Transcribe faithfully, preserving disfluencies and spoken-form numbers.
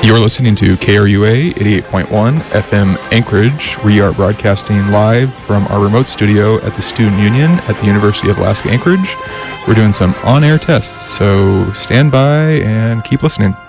You're listening to K R U A eighty-eight point one F M Anchorage. We are broadcasting live from our remote studio at the Student Union at the University of Alaska Anchorage. We're doing some on-air tests, so stand by and keep listening.